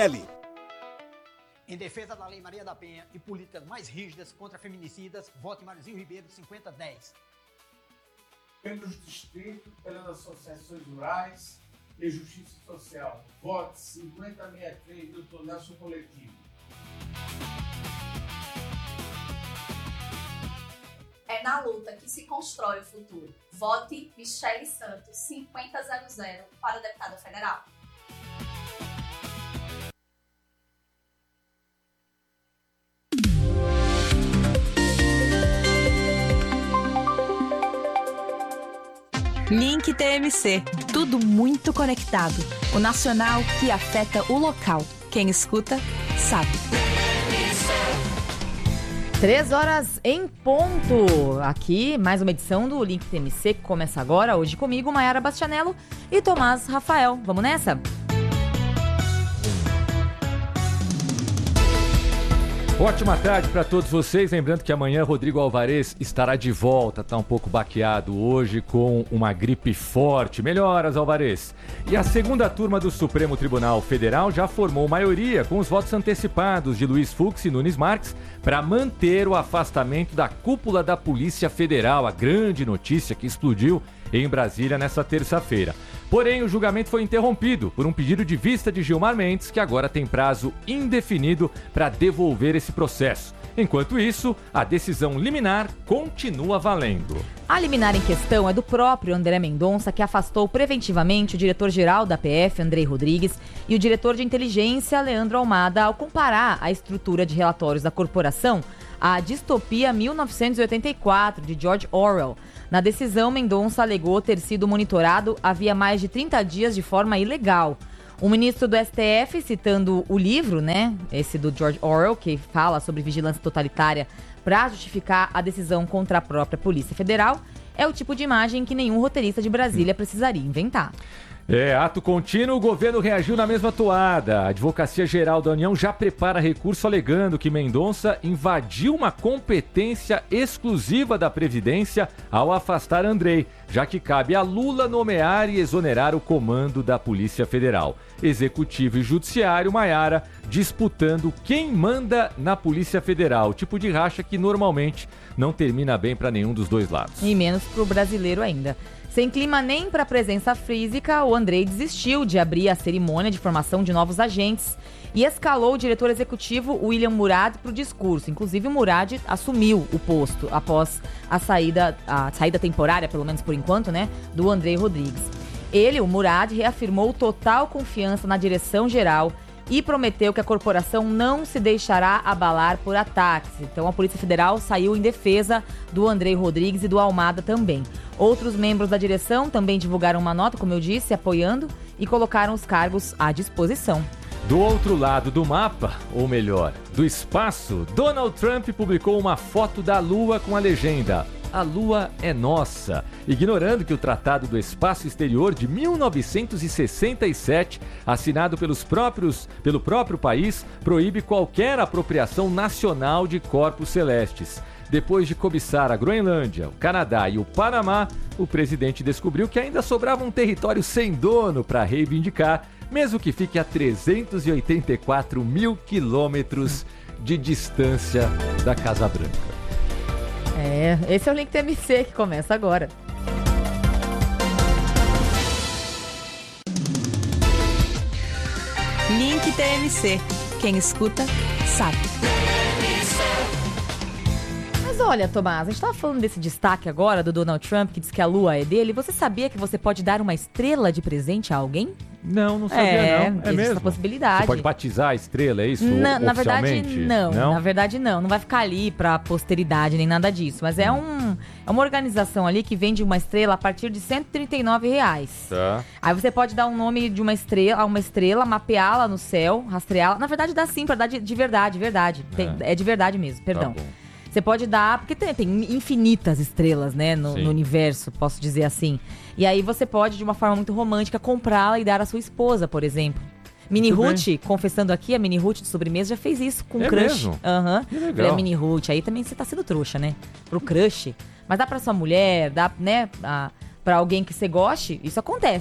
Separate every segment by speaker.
Speaker 1: PL.
Speaker 2: Em defesa da Lei Maria da Penha e políticas mais rígidas contra feminicidas, vote Mariozinho Ribeiro 5010.
Speaker 3: Pelos distritos, pelas associações rurais e justiça social. Vote 5063 do Dr. Nelson Coletivo.
Speaker 4: É na luta que se constrói o futuro. Vote Michele Santos 5000 para deputada federal.
Speaker 5: Link TMC. Tudo muito conectado. O nacional que afeta o local. Quem escuta, sabe.
Speaker 6: 3h em ponto. Aqui, mais uma edição do Link TMC que começa agora. Hoje comigo, Maiara Bastianello e Tomás Rafael. Vamos nessa?
Speaker 7: Ótima tarde para todos vocês. Lembrando que amanhã Rodrigo Alvarez estará de volta. Está um pouco baqueado hoje com uma gripe forte. Melhoras, Alvarez. E a segunda turma do Supremo Tribunal Federal já formou maioria com os votos antecipados de Luiz Fux e Nunes Marques para manter o afastamento da cúpula da Polícia Federal. A grande notícia que explodiu em Brasília nesta terça-feira. Porém, o julgamento foi interrompido por um pedido de vista de Gilmar Mendes, que agora tem prazo indefinido para devolver esse processo. Enquanto isso, a decisão liminar continua valendo.
Speaker 6: A liminar em questão é do próprio André Mendonça, que afastou preventivamente o diretor-geral da PF, Andrei Rodrigues, e o diretor de inteligência, Leandro Almada, ao comparar a estrutura de relatórios da corporação à distopia 1984, de George Orwell. Na decisão, Mendonça alegou ter sido monitorado havia mais de 30 dias de forma ilegal. O ministro do STF, citando o livro, esse do George Orwell, que fala sobre vigilância totalitária para justificar a decisão contra a própria Polícia Federal, é o tipo de imagem que nenhum roteirista de Brasília precisaria inventar.
Speaker 7: Ato contínuo, o governo reagiu na mesma toada. A Advocacia Geral da União já prepara recurso alegando que Mendonça invadiu uma competência exclusiva da Previdência ao afastar Andrei, já que cabe a Lula nomear e exonerar o comando da Polícia Federal. Executivo e Judiciário, Maiara, disputando quem manda na Polícia Federal, tipo de racha que normalmente não termina bem para nenhum dos dois lados.
Speaker 6: E menos para o brasileiro ainda. Sem clima nem para a presença física, o Andrei desistiu de abrir a cerimônia de formação de novos agentes e escalou o diretor executivo William Murad para o discurso. Inclusive, o Murad assumiu o posto após a saída temporária, pelo menos por enquanto, do Andrei Rodrigues. Ele, o Murad, reafirmou total confiança na direção geral e prometeu que a corporação não se deixará abalar por ataques. Então, a Polícia Federal saiu em defesa do Andrei Rodrigues e do Almada também. Outros membros da direção também divulgaram uma nota, como eu disse, apoiando e colocaram os cargos à disposição.
Speaker 7: Do outro lado do mapa, ou melhor, do espaço, Donald Trump publicou uma foto da Lua com a legenda: "A Lua é nossa", ignorando que o Tratado do Espaço Exterior de 1967, assinado pelo próprio país, proíbe qualquer apropriação nacional de corpos celestes. Depois de cobiçar a Groenlândia, o Canadá e o Panamá, o presidente descobriu que ainda sobrava um território sem dono para reivindicar, mesmo que fique a 384 mil quilômetros de distância da Casa Branca.
Speaker 6: Esse é o Link TMC que começa agora.
Speaker 5: Link TMC. Quem escuta, sabe.
Speaker 6: Mas olha, Tomás, a gente estava falando desse destaque agora do Donald Trump, que diz que a Lua é dele. Você sabia que você pode dar uma estrela de presente a alguém?
Speaker 7: Não sabia não. É mesmo?
Speaker 6: Essa possibilidade.
Speaker 7: Você pode batizar a estrela, é isso?
Speaker 6: Na verdade, não. Na verdade, não. Não vai ficar ali pra posteridade, nem nada disso. Mas é uma organização ali que vende uma estrela a partir de R$139.
Speaker 7: Tá.
Speaker 6: Aí você pode dar um nome de uma estrela, mapeá-la no céu, rastreá-la. Na verdade, dá sim, pra dar de verdade. É de verdade mesmo, perdão.
Speaker 7: Tá bom.
Speaker 6: Você pode dar, porque tem infinitas estrelas, no universo, posso dizer assim. E aí você pode, de uma forma muito romântica, comprá-la e dar à sua esposa, por exemplo. Mini Ruth, confessando aqui, a Mini Ruth de sobremesa já fez isso com crush.
Speaker 7: Aham.
Speaker 6: Que legal. A Mini Ruth, aí também você tá sendo trouxa, pro crush. Mas dá pra sua mulher, dá, pra alguém que você goste, isso acontece.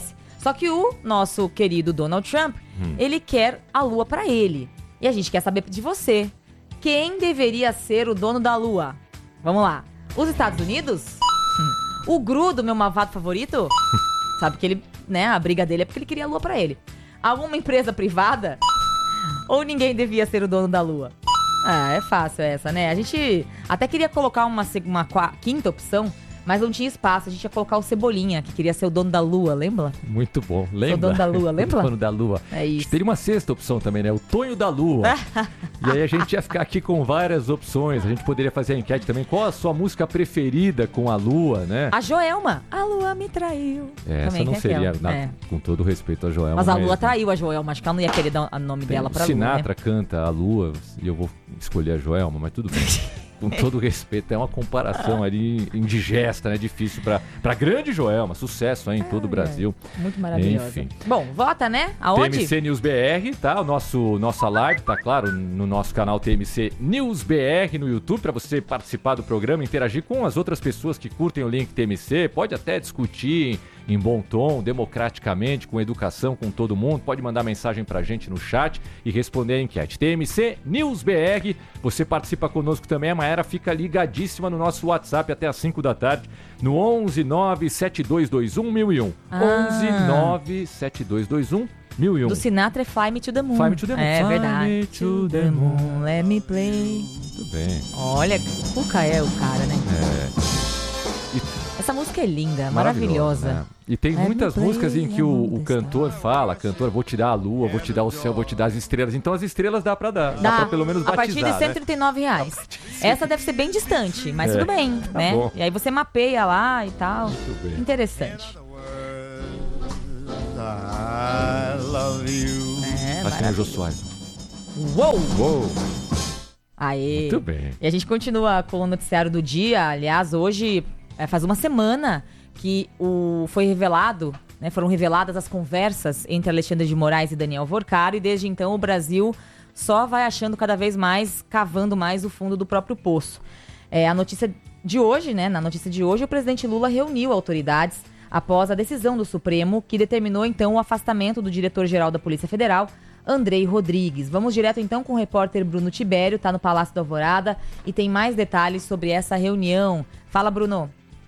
Speaker 6: Só que o nosso querido Donald Trump, ele quer a Lua pra ele. E a gente quer saber de você. Quem deveria ser o dono da Lua? Vamos lá. Os Estados Unidos? O Gru, do meu malvado favorito? Sabe que ele, né, a briga dele é porque ele queria a Lua pra ele. Alguma empresa privada? Ou ninguém devia ser o dono da Lua? É fácil essa, né? A gente até queria colocar uma quinta opção, mas não tinha espaço. A gente ia colocar o Cebolinha, que queria ser o dono da Lua, lembra?
Speaker 7: Muito bom. Lembra?
Speaker 6: O dono da Lua, lembra?
Speaker 7: O dono da Lua.
Speaker 6: É isso.
Speaker 7: Teria uma sexta opção também, né? O Tonho da Lua. E aí a gente ia ficar aqui com várias opções. A gente poderia fazer a enquete também. Qual a sua música preferida com a Lua, né?
Speaker 6: A Joelma. A Lua me traiu.
Speaker 7: Essa
Speaker 6: também
Speaker 7: não seria, com todo respeito a Joelma.
Speaker 6: Mas a Lua traiu a Joelma. Acho que ela não ia querer dar o nome dela pra Lua,
Speaker 7: Sinatra canta a Lua e eu vou escolher a Joelma, mas tudo bem. Com todo respeito, é uma comparação ali indigesta, né? Difícil pra grande Joelma. Sucesso aí em todo o Brasil.
Speaker 6: Muito maravilhosa.
Speaker 7: Enfim.
Speaker 6: Bom, vota, né? Aonde?
Speaker 7: TMC News BR, tá? Nossa live, tá claro, no nosso canal TMC News BR no YouTube, pra você participar do programa, interagir com as outras pessoas que curtem o link TMC. Pode até discutir em bom tom, democraticamente, com educação, com todo mundo. Pode mandar mensagem pra gente no chat e responder a enquete. TMC News BR, você participa conosco também. A Maera fica ligadíssima no nosso WhatsApp até às 5 da tarde, no 11 97221 1001. 11 97221 1001.
Speaker 6: Do Sinatra é Fly Me to the Moon.
Speaker 7: Fly Me to the Moon.
Speaker 6: É
Speaker 7: Fly
Speaker 6: verdade.
Speaker 7: Me to the Moon.
Speaker 6: Let me play.
Speaker 7: Muito bem.
Speaker 6: Olha, Cuca é o cara, né? Essa música é linda, maravilhosa.
Speaker 7: Né? E tem muitas músicas em que o cantor fala, vou te dar a lua, vou te dar o céu, vou te dar as estrelas. Então as estrelas dá pra dar. Dá pra pelo menos batizar,
Speaker 6: a partir de R$139. Essa deve ser bem distante, mas tudo bem, né?
Speaker 7: Bom.
Speaker 6: E aí você mapeia lá e tal.
Speaker 7: Muito bem.
Speaker 6: Interessante.
Speaker 7: Acho que é o Jô Soares.
Speaker 6: Uou! Aê!
Speaker 7: Muito bem.
Speaker 6: E a gente continua com o noticiário do dia. Aliás, hoje faz uma semana que foi revelado, né, foram reveladas as conversas entre Alexandre de Moraes e Daniel Vorcaro, e desde então o Brasil só vai achando cada vez mais, cavando mais o fundo do próprio poço. A notícia de hoje, né, na notícia de hoje, o presidente Lula reuniu autoridades após a decisão do Supremo, que determinou então o afastamento do diretor-geral da Polícia Federal, Andrei Rodrigues. Vamos direto então com o repórter Bruno Tibério, está no Palácio da Alvorada e tem mais detalhes sobre essa reunião. Fala, Bruno.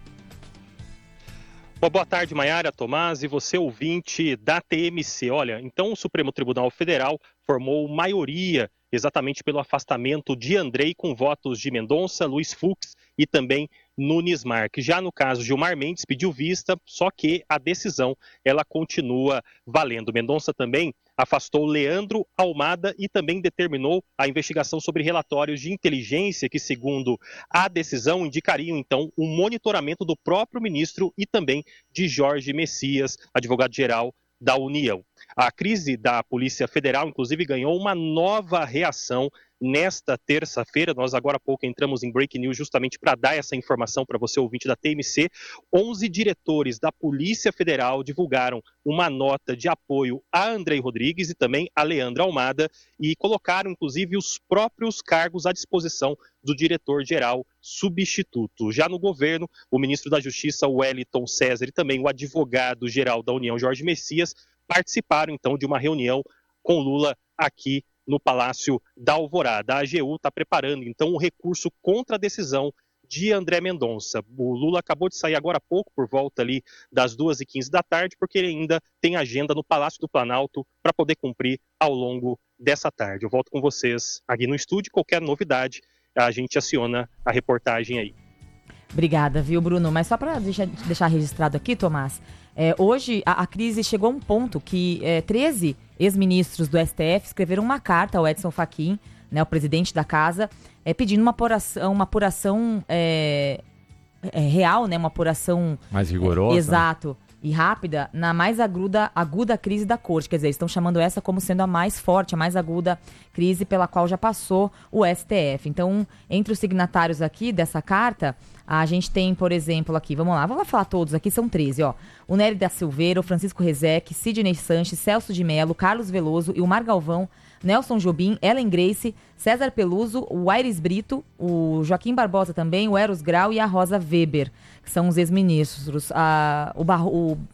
Speaker 1: Boa tarde, Maiara, Tomás e você ouvinte da TMC. Olha, então o Supremo Tribunal Federal formou maioria exatamente pelo afastamento de Andrei com votos de Mendonça, Luiz Fux e também Nunes Marques. Já no caso, Gilmar Mendes pediu vista, só que a decisão ela continua valendo. Mendonça também afastou Leandro Almada e também determinou a investigação sobre relatórios de inteligência que, segundo a decisão, indicariam então um monitoramento do próprio ministro e também de Jorge Messias, advogado-geral da União. A crise da Polícia Federal, inclusive, ganhou uma nova reação nesta terça-feira. Nós agora há pouco entramos em Breaking News justamente para dar essa informação para você, ouvinte da TMC. 11 diretores da Polícia Federal divulgaram uma nota de apoio a Andrei Rodrigues e também a Leandro Almada e colocaram, inclusive, os próprios cargos à disposição do diretor-geral substituto. Já no governo, o ministro da Justiça, Wellington César, e também o advogado-geral da União, Jorge Messias, participaram, então, de uma reunião com Lula aqui no Palácio da Alvorada. A AGU está preparando, então, um recurso contra a decisão de André Mendonça. O Lula acabou de sair agora há pouco, por volta ali das 2h15 da tarde, porque ele ainda tem agenda no Palácio do Planalto para poder cumprir ao longo dessa tarde. Eu volto com vocês aqui no estúdio. Qualquer novidade, a gente aciona a reportagem aí.
Speaker 6: Obrigada, viu, Bruno? Mas só para deixar registrado aqui, Tomás, hoje a crise chegou a um ponto que 13 ex-ministros do STF escreveram uma carta ao Edson Fachin, né, o presidente da casa, pedindo uma apuração real, né, uma apuração
Speaker 7: mais rigorosa.
Speaker 6: Exato. E rápida na mais aguda crise da corte. Quer dizer, eles estão chamando essa como sendo a mais forte, a mais aguda crise pela qual já passou o STF. Então, entre os signatários aqui dessa carta, a gente tem, por exemplo, aqui, vamos lá falar todos aqui, são 13, ó. O Nery da Silveira, o Francisco Rezec, Sidney Sanches, Celso de Mello, Carlos Veloso, Ilmar Galvão, Nelson Jobim, Ellen Grace, César Peluso, o Aires Brito, o Joaquim Barbosa também, o Eros Grau e a Rosa Weber, que são os ex-ministros.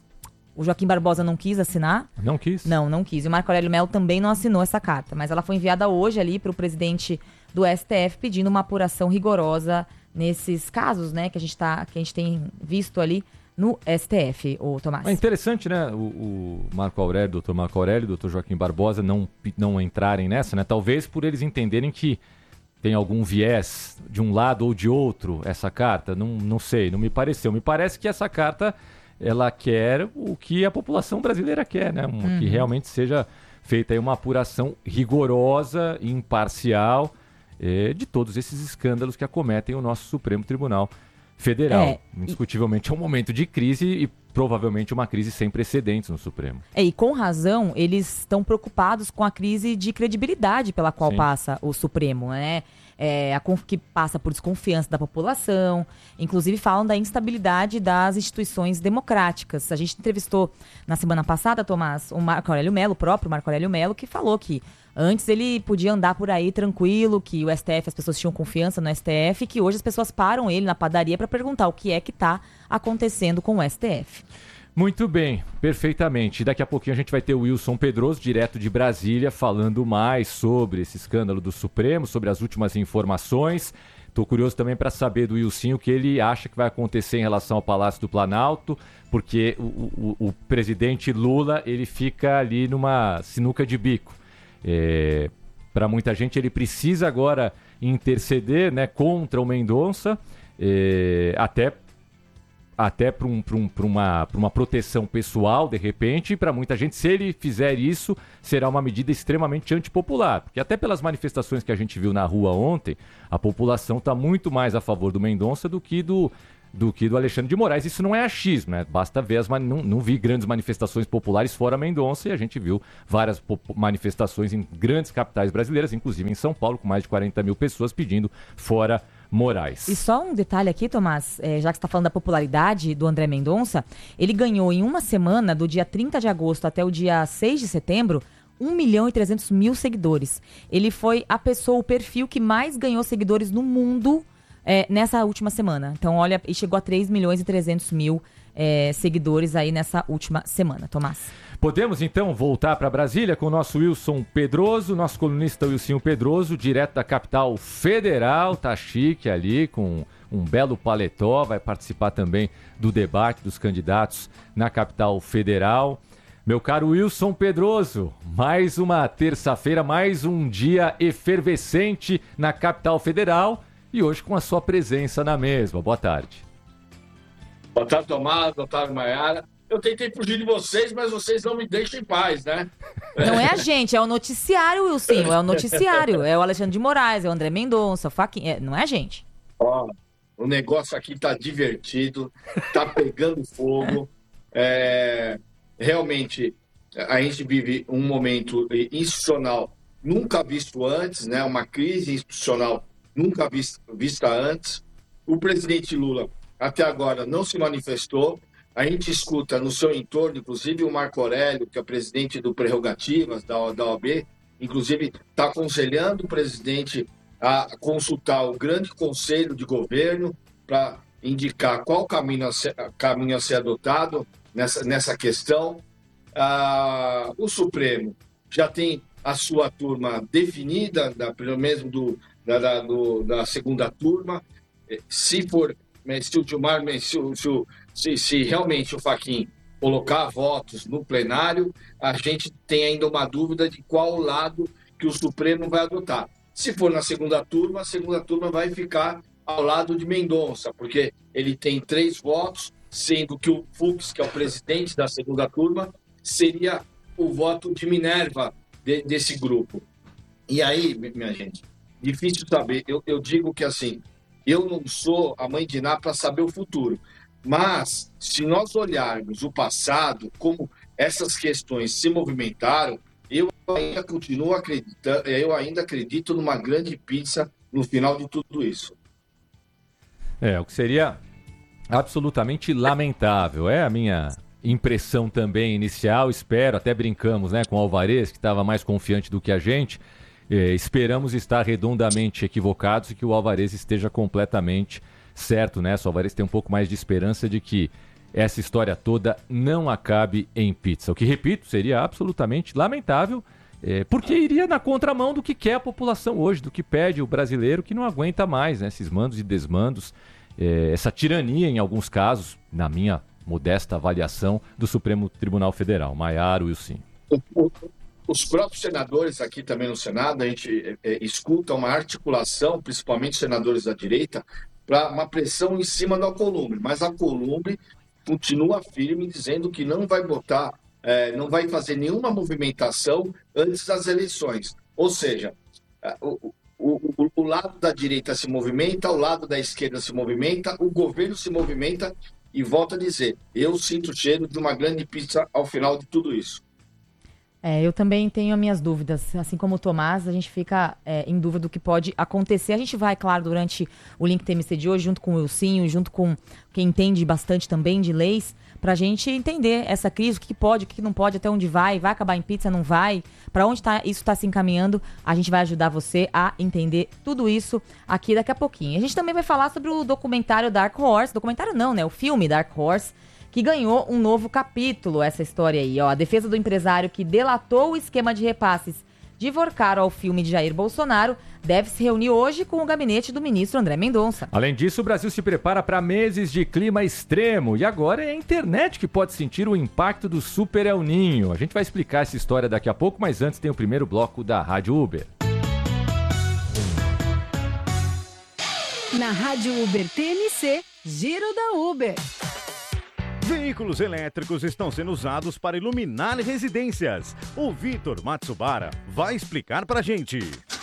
Speaker 6: O Joaquim Barbosa não quis assinar.
Speaker 7: Não quis?
Speaker 6: Não quis. E o Marco Aurélio Mello também não assinou essa carta. Mas ela foi enviada hoje ali para o presidente do STF pedindo uma apuração rigorosa nesses casos, né, que a gente tem visto ali no STF, o Tomás.
Speaker 7: É interessante, né, o Marco Aurélio, doutor Marco Aurélio, doutor Joaquim Barbosa não entrarem nessa, né, talvez por eles entenderem que tem algum viés de um lado ou de outro essa carta, não sei, não me pareceu. Me parece que essa carta, ela quer o que a população brasileira quer, né, que realmente seja feita aí uma apuração rigorosa e imparcial de todos esses escândalos que acometem o nosso Supremo Tribunal Federal. Indiscutivelmente é um momento de crise e provavelmente uma crise sem precedentes no Supremo.
Speaker 6: E com razão, eles estão preocupados com a crise de credibilidade pela qual passa o Supremo, né? Que passa por desconfiança da população, inclusive falam da instabilidade das instituições democráticas. A gente entrevistou na semana passada, Tomás, o próprio Marco Aurélio Mello, que falou que antes ele podia andar por aí tranquilo, que o STF, as pessoas tinham confiança no STF, que hoje as pessoas param ele na padaria para perguntar o que é que está acontecendo com o STF.
Speaker 7: Muito bem, perfeitamente. Daqui a pouquinho a gente vai ter o Wilson Pedroso, direto de Brasília, falando mais sobre esse escândalo do Supremo, sobre as últimas informações. Estou curioso também para saber do Wilson o que ele acha que vai acontecer em relação ao Palácio do Planalto, porque o presidente Lula ele fica ali numa sinuca de bico. Para muita gente ele precisa agora interceder, né, contra o Mendonça, até para uma proteção pessoal, de repente, e para muita gente, se ele fizer isso, será uma medida extremamente antipopular. Porque até pelas manifestações que a gente viu na rua ontem, a população está muito mais a favor do Mendonça do que do Alexandre de Moraes. Isso não é achismo, né? Basta ver não vi grandes manifestações populares fora Mendonça e a gente viu várias manifestações em grandes capitais brasileiras, inclusive em São Paulo, com mais de 40 mil pessoas pedindo fora Moraes.
Speaker 6: E só um detalhe aqui, Tomás, já que você está falando da popularidade do André Mendonça, ele ganhou em uma semana, do dia 30 de agosto até o dia 6 de setembro, 1.300.000 seguidores. Ele foi o perfil que mais ganhou seguidores no mundo nessa última semana. Então, olha, e chegou a 3.300.000 seguidores aí nessa última semana, Tomás.
Speaker 7: Podemos, então, voltar para Brasília com o nosso Wilson Pedroso, nosso colunista Wilson Pedroso, direto da capital federal, tá chique ali, com um belo paletó, vai participar também do debate dos candidatos na capital federal. Meu caro Wilson Pedroso, mais uma terça-feira, mais um dia efervescente na capital federal e hoje com a sua presença na mesma. Boa tarde.
Speaker 3: Boa tarde, Tomás. Boa tarde, Maiara. Eu tentei fugir de vocês, mas vocês não me deixam em paz, né?
Speaker 6: Não é a gente, é o noticiário, Wilson. É o noticiário. É o Alexandre de Moraes, é o André Mendonça, o Fachin. Não é a gente.
Speaker 3: O negócio aqui tá divertido, tá pegando fogo. Realmente, a gente vive um momento institucional nunca visto antes, né? Uma crise institucional nunca vista antes. O presidente Lula, até agora, não se manifestou. A gente escuta no seu entorno, inclusive o Marco Aurélio, que é presidente do Prerrogativas da OAB, inclusive está aconselhando o presidente a consultar o grande conselho de governo para indicar qual caminho a ser adotado nessa questão. O Supremo já tem a sua turma definida, pelo menos da segunda turma. Se o Gilmar, se realmente o Fachin colocar votos no plenário, a gente tem ainda uma dúvida de qual lado que o Supremo vai adotar. Se for na segunda turma, a segunda turma vai ficar ao lado de Mendonça, porque ele tem 3 votos, sendo que o Fux, que é o presidente da segunda turma, seria o voto de Minerva desse grupo. E aí, minha gente, difícil saber. Eu digo que assim, eu não sou a mãe de Ná para saber o futuro. Mas, se nós olharmos o passado, como essas questões se movimentaram, eu ainda acredito numa grande pizza no final de tudo isso.
Speaker 7: O que seria absolutamente lamentável. É a minha impressão também inicial, espero, até brincamos, né, com o Alvarez, que estava mais confiante do que a gente. Esperamos estar redondamente equivocados e que o Alvarez esteja completamente certo, né? O Alvarez tem um pouco mais de esperança de que essa história toda não acabe em pizza. O que, repito, seria absolutamente lamentável, porque iria na contramão do que quer a população hoje, do que pede o brasileiro, que não aguenta mais, né, esses mandos e desmandos, essa tirania, em alguns casos, na minha modesta avaliação, do Supremo Tribunal Federal. Maiara, Wilson.
Speaker 3: Os próprios senadores aqui também no Senado, a gente escuta uma articulação, principalmente senadores da direita, para uma pressão em cima do Alcolumbre. Mas a Alcolumbre continua firme, dizendo que não vai botar, não vai fazer nenhuma movimentação antes das eleições. Ou seja, o lado da direita se movimenta, o lado da esquerda se movimenta, o governo se movimenta e volto a dizer, eu sinto o cheiro de uma grande pizza ao final de tudo isso.
Speaker 6: Eu também tenho as minhas dúvidas. Assim como o Tomás, a gente fica em dúvida do que pode acontecer. A gente vai, claro, durante o Link TMC de hoje, junto com o Wilsinho, junto com quem entende bastante também de leis, pra gente entender essa crise, o que pode, o que não pode, até onde vai acabar em pizza, não vai, pra onde isso está se encaminhando. A gente vai ajudar você a entender tudo isso aqui daqui a pouquinho. A gente também vai falar sobre o documentário Dark Horse, documentário não, né? O filme Dark Horse, que ganhou um novo capítulo, essa história aí. A defesa do empresário que delatou o esquema de repasses de Vorcaro ao filme de Jair Bolsonaro deve se reunir hoje com o gabinete do ministro André Mendonça.
Speaker 7: Além disso, o Brasil se prepara para meses de clima extremo e agora é a internet que pode sentir o impacto do Super El Niño. A gente vai explicar essa história daqui a pouco, mas antes tem o primeiro bloco da Rádio Uber.
Speaker 8: Na Rádio Uber TMC, Giro da Uber.
Speaker 9: Veículos elétricos estão sendo usados para iluminar residências. O Vitor Matsubara vai explicar pra gente.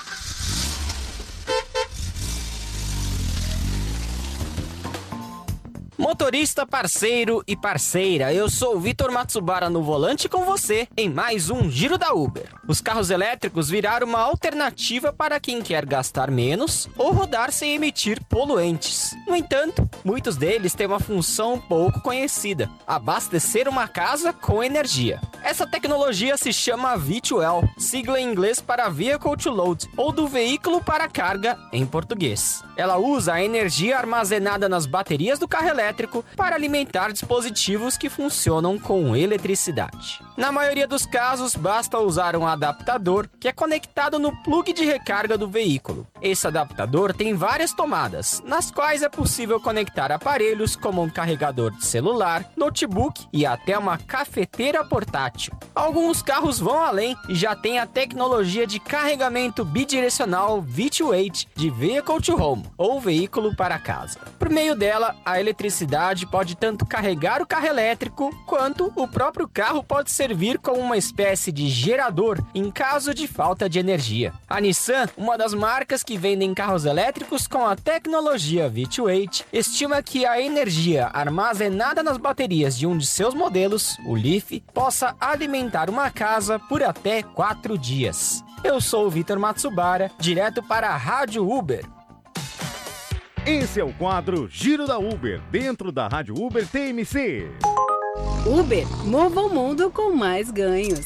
Speaker 10: Motorista, parceiro e parceira, eu sou o Vitor Matsubara no volante com você em mais um Giro da Uber. Os carros elétricos viraram uma alternativa para quem quer gastar menos ou rodar sem emitir poluentes. No entanto, muitos deles têm uma função pouco conhecida: abastecer uma casa com energia. Essa tecnologia se chama V2L, sigla em inglês para Vehicle to Load, ou do veículo para carga em português. Ela usa a energia armazenada nas baterias do carro elétrico para alimentar dispositivos que funcionam com eletricidade. Na maioria dos casos, basta usar um adaptador que é conectado no plug de recarga do veículo. Esse adaptador tem várias tomadas, nas quais é possível conectar aparelhos como um carregador de celular, notebook e até uma cafeteira portátil. Alguns carros vão além e já tem a tecnologia de carregamento bidirecional V2H de Vehicle to Home, ou veículo para casa. Por meio dela, a eletricidade pode tanto carregar o carro elétrico, quanto o próprio carro pode servir como uma espécie de gerador em caso de falta de energia. A Nissan, uma das marcas que vendem carros elétricos com a tecnologia V2H, estima que a energia armazenada nas baterias de um de seus modelos, o Leaf, possa alimentar uma casa por até 4 dias. Eu sou o Vitor Matsubara, direto para a Rádio Uber.
Speaker 9: Esse é o quadro Giro da Uber, dentro da Rádio Uber TMC.
Speaker 8: Uber, mova o mundo com mais ganhos.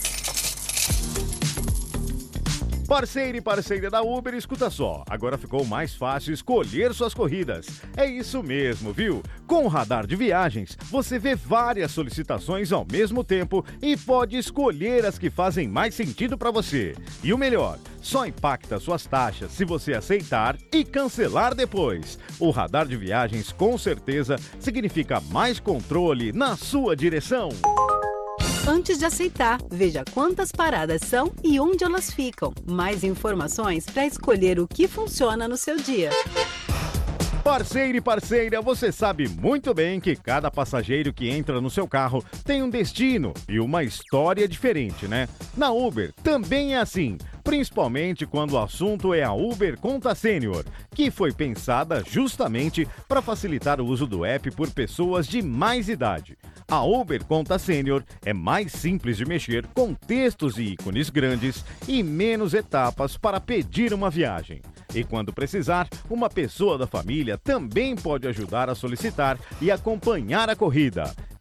Speaker 9: Parceiro e parceira da Uber, escuta só, agora ficou mais fácil escolher suas corridas. É isso mesmo, viu? Com o radar de viagens, você vê várias solicitações ao mesmo tempo e pode escolher as que fazem mais sentido para você. E o melhor, só impacta suas taxas se você aceitar e cancelar depois. O radar de viagens, com certeza, significa mais controle na sua direção.
Speaker 8: Antes de aceitar, veja quantas paradas são e onde elas ficam. Mais informações para escolher o que funciona no seu dia.
Speaker 9: Parceiro e parceira, você sabe muito bem que cada passageiro que entra no seu carro tem um destino e uma história diferente, né? Na Uber também é assim, principalmente quando o assunto é a Uber Conta Sênior, que foi pensada justamente para facilitar o uso do app por pessoas de mais idade. A Uber Conta Sênior é mais simples de mexer, com textos e ícones grandes e menos etapas para pedir uma viagem. E quando precisar, uma pessoa da família também pode ajudar a solicitar e acompanhar a corrida.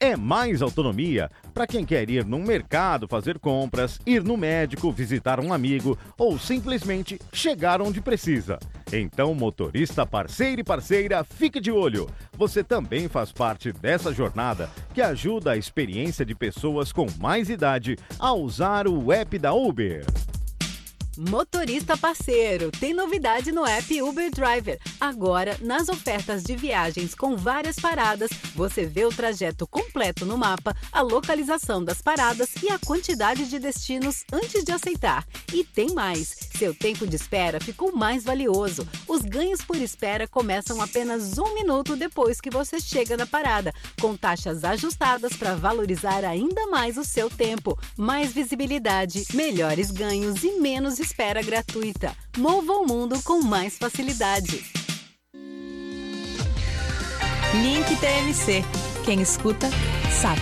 Speaker 9: é mais autonomia para quem quer ir num mercado fazer compras, ir no médico, visitar um amigo ou simplesmente chegar onde precisa. Então, motorista parceiro e parceira, fique de olho. Você também faz parte dessa jornada que ajuda a experiência de pessoas com mais idade a usar o app da Uber.
Speaker 8: Motorista parceiro, tem novidade no app Uber Driver. Agora, nas ofertas de viagens com várias paradas, você vê o trajeto completo no mapa, a localização das paradas e a quantidade de destinos antes de aceitar. E tem mais, seu tempo de espera ficou mais valioso. Os ganhos por espera começam apenas 1 minuto depois que você chega na parada, com taxas ajustadas para valorizar ainda mais o seu tempo. Mais visibilidade, melhores ganhos e menos espera gratuita. Mova o mundo com mais facilidade.
Speaker 5: Link TMC. Quem escuta, sabe.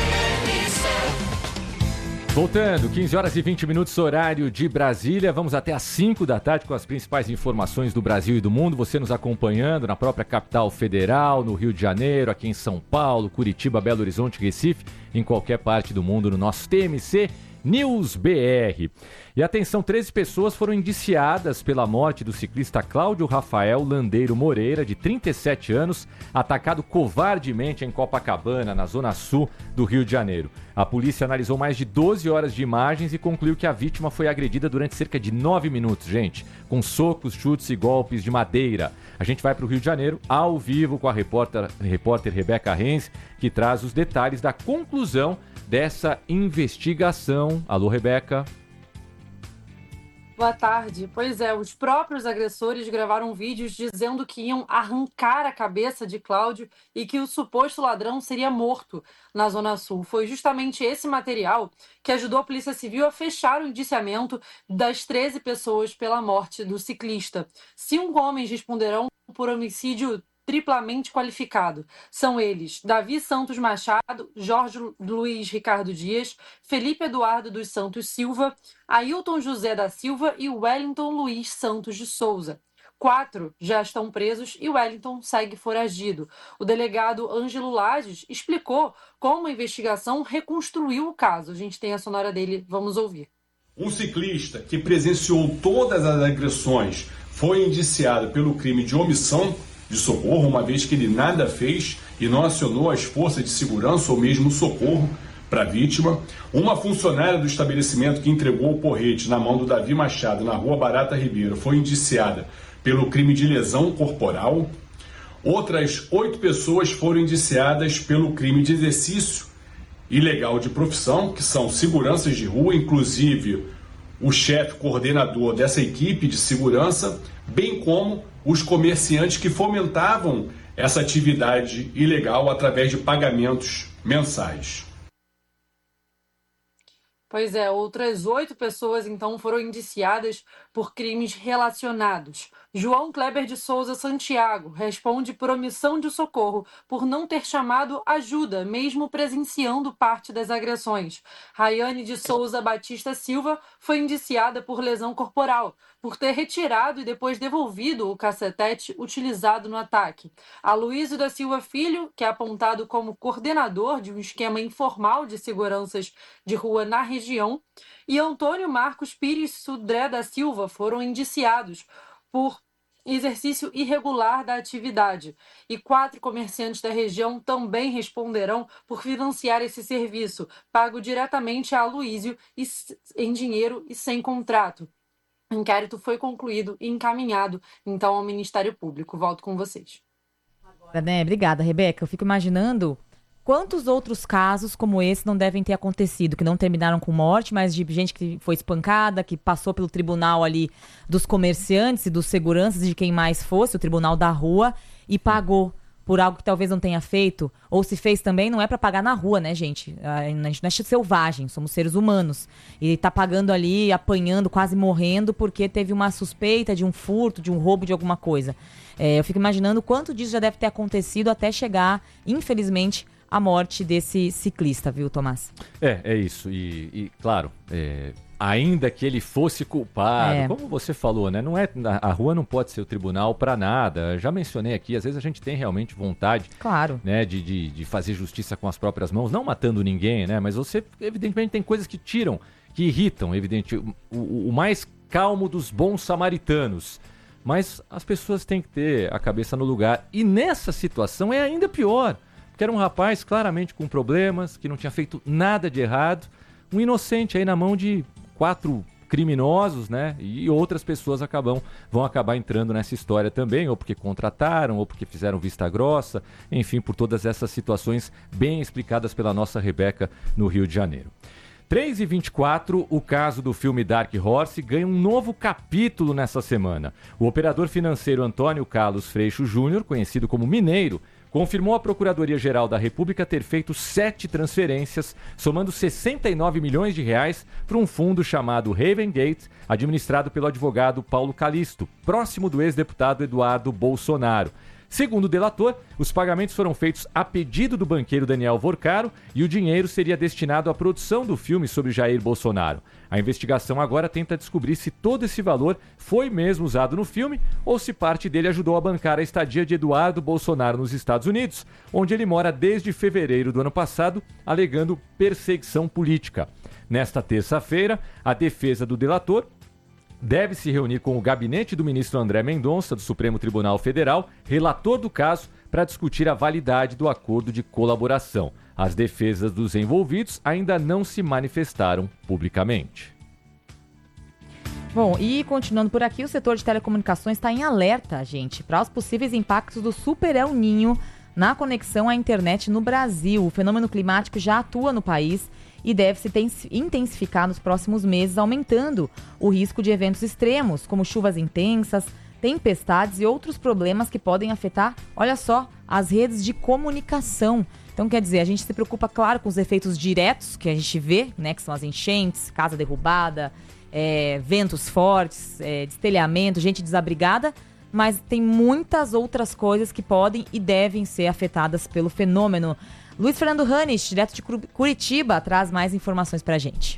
Speaker 7: Voltando, 15 horas e 20 minutos, horário de Brasília. Vamos até às 5 da tarde com as principais informações do Brasil e do mundo. Você nos acompanhando na própria capital federal, no Rio de Janeiro, aqui em São Paulo, Curitiba, Belo Horizonte, Recife, em qualquer parte do mundo, no nosso TMC News BR. E atenção, 13 pessoas foram indiciadas pela morte do ciclista Cláudio Rafael Landeiro Moreira, de 37 anos, atacado covardemente em Copacabana, na zona sul do Rio de Janeiro. A polícia analisou mais de 12 horas de imagens e concluiu que a vítima foi agredida durante cerca de 9 minutos, gente, com socos, chutes e golpes de madeira. A gente vai para o Rio de Janeiro, ao vivo, com a repórter Rebeca Renz, que traz os detalhes da conclusão dessa investigação. Alô, Rebeca.
Speaker 11: Boa tarde. Pois é, os próprios agressores gravaram vídeos dizendo que iam arrancar a cabeça de Cláudio e que o suposto ladrão seria morto na Zona Sul. Foi justamente esse material que ajudou a Polícia Civil a fechar o indiciamento das 13 pessoas pela morte do ciclista. 5 homens responderão por homicídio triplamente qualificado. São eles Davi Santos Machado, Jorge Luiz Ricardo Dias, Felipe Eduardo dos Santos Silva, Ailton José da Silva e Wellington Luiz Santos de Souza. 4 já estão presos e Wellington segue foragido. O delegado Ângelo Lages explicou como a investigação reconstruiu o caso. A gente tem a sonora dele, vamos ouvir.
Speaker 12: Um ciclista que presenciou todas as agressões foi indiciado pelo crime de omissão de socorro, uma vez que ele nada fez e não acionou as forças de segurança ou mesmo socorro para a vítima. Uma funcionária do estabelecimento que entregou o porrete na mão do Davi Machado na Rua Barata Ribeiro foi indiciada pelo crime de lesão corporal. Outras 8 pessoas foram indiciadas pelo crime de exercício ilegal de profissão, que são seguranças de rua, inclusive o chefe coordenador dessa equipe de segurança, bem como os comerciantes que fomentavam essa atividade ilegal através de pagamentos mensais.
Speaker 11: Pois é, outras 8 pessoas então foram indiciadas por crimes relacionados. João Kleber de Souza Santiago responde por omissão de socorro por não ter chamado ajuda, mesmo presenciando parte das agressões. Rayane de Souza Batista Silva foi indiciada por lesão corporal, por ter retirado e depois devolvido o cacetete utilizado no ataque. Aloysio da Silva Filho, que é apontado como coordenador de um esquema informal de seguranças de rua na região, e Antônio Marcos Pires Sudré da Silva foram indiciados por exercício irregular da atividade. E 4 comerciantes da região também responderão por financiar esse serviço, pago diretamente a Aloysio em dinheiro e sem contrato. O inquérito foi concluído e encaminhado, então, ao Ministério Público. Volto com vocês.
Speaker 6: Obrigada, Rebeca. Eu fico imaginando quantos outros casos como esse não devem ter acontecido, que não terminaram com morte, mas de gente que foi espancada, que passou pelo tribunal ali dos comerciantes e dos seguranças, de quem mais fosse, o tribunal da rua, e pagou por algo que talvez não tenha feito, ou se fez também, não é pra pagar na rua, né, gente? A gente não é selvagem, somos seres humanos. E tá pagando ali, apanhando, quase morrendo, porque teve uma suspeita de um furto, de um roubo de alguma coisa. Eu fico imaginando quanto disso já deve ter acontecido até chegar, infelizmente, a morte desse ciclista, viu, Tomás?
Speaker 7: É isso. E claro, ainda que ele fosse culpado, como você falou, né? Não é, a rua não pode ser o tribunal para nada. Já mencionei aqui, às vezes a gente tem realmente vontade,
Speaker 6: claro,
Speaker 7: né, de fazer justiça com as próprias mãos, não matando ninguém, né? Mas você, evidentemente, tem coisas que tiram, que irritam, evidente, o mais calmo dos bons samaritanos. Mas as pessoas têm que ter a cabeça no lugar. E nessa situação é ainda pior, porque era um rapaz claramente com problemas, que não tinha feito nada de errado, um inocente aí na mão de 4 criminosos, né? E outras pessoas vão acabar entrando nessa história também, ou porque contrataram, ou porque fizeram vista grossa, enfim, por todas essas situações bem explicadas pela nossa Rebeca no Rio de Janeiro. 3h24, o caso do filme Dark Horse ganha um novo capítulo nessa semana. O operador financeiro Antônio Carlos Freixo Júnior, conhecido como Mineiro, confirmou à Procuradoria-Geral da República ter feito 7 transferências, somando 69 milhões de reais para um fundo chamado Raven Gate, administrado pelo advogado Paulo Calisto, próximo do ex-deputado Eduardo Bolsonaro. Segundo o delator, os pagamentos foram feitos a pedido do banqueiro Daniel Vorcaro e o dinheiro seria destinado à produção do filme sobre Jair Bolsonaro. A investigação agora tenta descobrir se todo esse valor foi mesmo usado no filme ou se parte dele ajudou a bancar a estadia de Eduardo Bolsonaro nos Estados Unidos, onde ele mora desde fevereiro do ano passado, alegando perseguição política. Nesta terça-feira, a defesa do delator deve se reunir com o gabinete do ministro André Mendonça, do Supremo Tribunal Federal, relator do caso, para discutir a validade do acordo de colaboração. As defesas dos envolvidos ainda não se manifestaram publicamente.
Speaker 6: Bom, e continuando por aqui, o setor de telecomunicações está em alerta, gente, para os possíveis impactos do Super El Niño na conexão à internet no Brasil. O fenômeno climático já atua no país e deve se intensificar nos próximos meses, aumentando o risco de eventos extremos, como chuvas intensas, tempestades e outros problemas que podem afetar, olha só, as redes de comunicação. Então, quer dizer, a gente se preocupa, claro, com os efeitos diretos que a gente vê, né, que são as enchentes, casa derrubada, ventos fortes, destelhamento, gente desabrigada, mas tem muitas outras coisas que podem e devem ser afetadas pelo fenômeno. Luiz Fernando Hannes, direto de Curitiba, traz mais informações pra gente.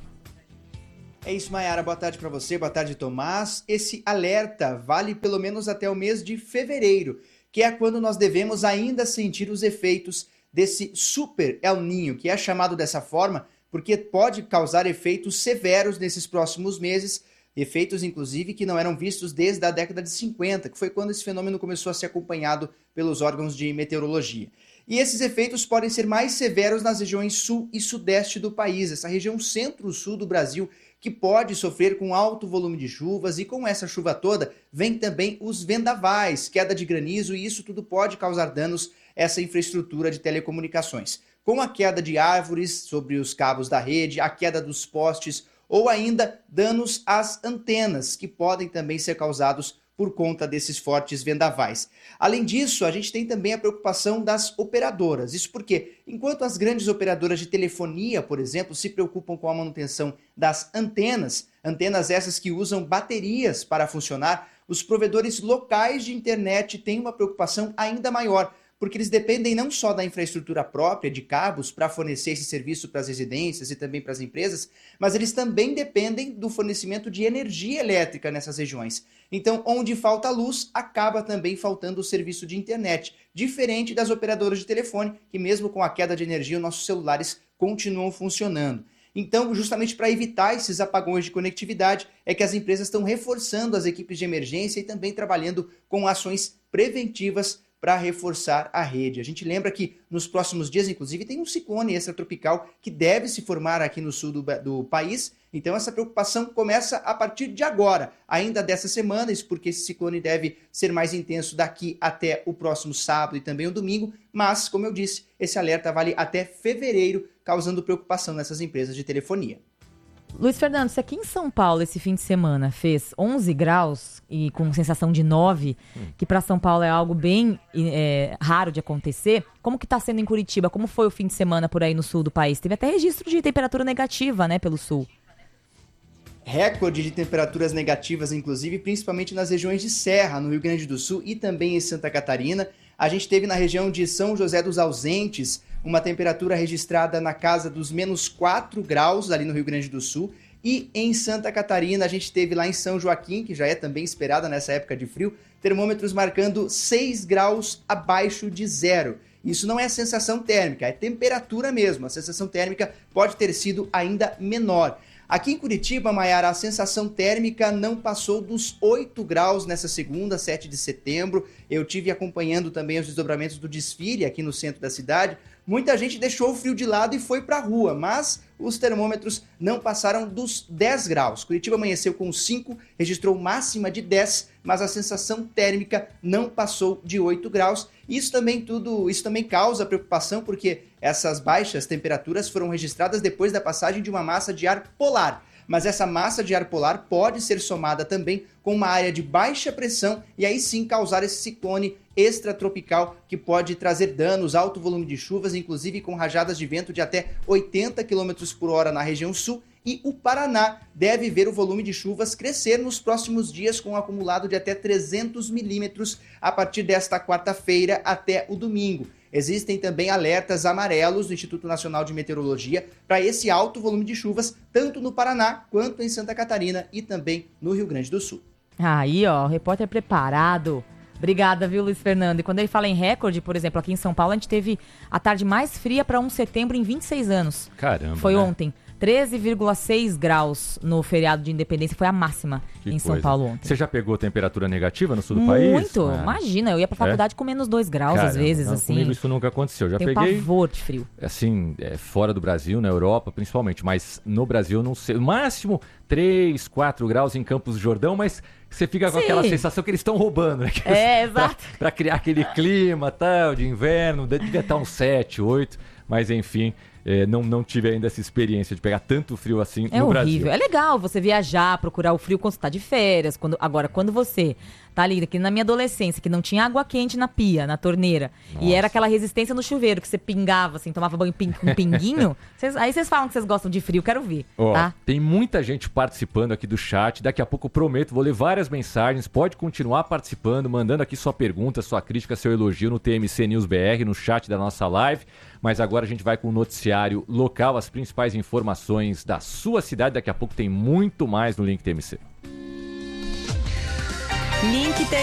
Speaker 13: É isso, Mayara. Boa tarde para você, boa tarde, Tomás. Esse alerta vale pelo menos até o mês de fevereiro, que é quando nós devemos ainda sentir os efeitos desse Super El Niño, que é chamado dessa forma porque pode causar efeitos severos nesses próximos meses, efeitos, inclusive, que não eram vistos desde a década de 50, que foi quando esse fenômeno começou a ser acompanhado pelos órgãos de meteorologia. E esses efeitos podem ser mais severos nas regiões sul e sudeste do país, essa região centro-sul do Brasil, que pode sofrer com alto volume de chuvas, e com essa chuva toda vem também os vendavais, queda de granizo, e isso tudo pode causar danos a essa infraestrutura de telecomunicações. Com a queda de árvores sobre os cabos da rede, a queda dos postes, ou ainda danos às antenas, que podem também ser causados por conta desses fortes vendavais. Além disso, a gente tem também a preocupação das operadoras. Isso porque, enquanto as grandes operadoras de telefonia, por exemplo, se preocupam com a manutenção das antenas essas que usam baterias para funcionar, os provedores locais de internet têm uma preocupação ainda maior, porque eles dependem não só da infraestrutura própria de cabos para fornecer esse serviço para as residências e também para as empresas, mas eles também dependem do fornecimento de energia elétrica nessas regiões. Então, onde falta luz, acaba também faltando o serviço de internet, diferente das operadoras de telefone, que mesmo com a queda de energia, nossos celulares continuam funcionando. Então, justamente para evitar esses apagões de conectividade, é que as empresas estão reforçando as equipes de emergência e também trabalhando com ações preventivas para reforçar a rede. A gente lembra que nos próximos dias, inclusive, tem um ciclone extratropical que deve se formar aqui no sul do país. Então essa preocupação começa a partir de agora, ainda dessa semana, isso porque esse ciclone deve ser mais intenso daqui até o próximo sábado e também o domingo, mas, como eu disse, esse alerta vale até fevereiro, causando preocupação nessas empresas de telefonia.
Speaker 6: Luiz Fernando, se aqui em São Paulo esse fim de semana fez 11 graus e com sensação de 9, que para São Paulo é algo bem raro de acontecer, como que está sendo em Curitiba? Como foi o fim de semana por aí no sul do país? Teve até registro de temperatura negativa, né, pelo sul.
Speaker 13: Recorde de temperaturas negativas, inclusive, principalmente nas regiões de Serra, no Rio Grande do Sul e também em Santa Catarina. A gente teve na região de São José dos Ausentes uma temperatura registrada na casa dos -4 graus ali no Rio Grande do Sul. E em Santa Catarina, a gente teve lá em São Joaquim, que já é também esperada nessa época de frio, termômetros marcando 6 graus abaixo de zero. Isso não é sensação térmica, é temperatura mesmo. A sensação térmica pode ter sido ainda menor. Aqui em Curitiba, Maiara, a sensação térmica não passou dos 8 graus nessa segunda, 7 de setembro. Eu tive acompanhando também os desdobramentos do desfile aqui no centro da cidade. Muita gente deixou o frio de lado e foi para a rua, mas os termômetros não passaram dos 10 graus. Curitiba amanheceu com 5, registrou máxima de 10, mas a sensação térmica não passou de 8 graus. Isso também causa preocupação, porque essas baixas temperaturas foram registradas depois da passagem de uma massa de ar polar. Mas essa massa de ar polar pode ser somada também com uma área de baixa pressão e aí sim causar esse ciclone extratropical que pode trazer danos, alto volume de chuvas, inclusive com rajadas de vento de até 80 km por hora na região sul. E o Paraná deve ver o volume de chuvas crescer nos próximos dias com um acumulado de até 300 milímetros a partir desta quarta-feira até o domingo. Existem também alertas amarelos do Instituto Nacional de Meteorologia para esse alto volume de chuvas, tanto no Paraná quanto em Santa Catarina e também no Rio Grande do Sul.
Speaker 6: Aí, ó, repórter preparado. Obrigada, viu, Luiz Fernando? E quando ele fala em recorde, por exemplo, aqui em São Paulo, a gente teve a tarde mais fria para 1 de setembro em 26 anos.
Speaker 7: Caramba,
Speaker 6: Foi
Speaker 7: né?
Speaker 6: Ontem. 13,6 graus no feriado de independência, foi a máxima em São Paulo ontem.
Speaker 7: Você já pegou temperatura negativa no sul do país?
Speaker 6: Muito, imagina, eu ia pra faculdade com menos 2 graus às vezes,
Speaker 7: não,
Speaker 6: assim.
Speaker 7: Comigo isso nunca aconteceu, já
Speaker 6: Tenho
Speaker 7: peguei...
Speaker 6: pavor de frio.
Speaker 7: Assim, fora do Brasil, na Europa principalmente, mas no Brasil não sei, máximo 3, 4 graus em Campos do Jordão, mas você fica com aquela sensação que eles estão roubando, né?
Speaker 6: Exato.
Speaker 7: Pra criar aquele clima tal, de inverno, devia estar uns 7, 8, mas enfim... não tive ainda essa experiência de pegar tanto frio assim no Brasil.
Speaker 6: É horrível. É legal você viajar, procurar o frio quando você tá de férias. Agora, quando você tá ali, aqui na minha adolescência, que não tinha água quente na pia, na torneira, e era aquela resistência no chuveiro, que você pingava, assim, tomava banho com pinguinho, aí vocês falam que vocês gostam de frio, quero ver, tá?
Speaker 7: Tem muita gente participando aqui do chat, daqui a pouco eu prometo, vou ler várias mensagens, pode continuar participando, mandando aqui sua pergunta, sua crítica, seu elogio no TMC News BR, no chat da nossa live, mas agora a gente vai com o noticiário local, as principais informações da sua cidade, daqui a pouco tem muito mais no Link TMC.
Speaker 5: Link TMC.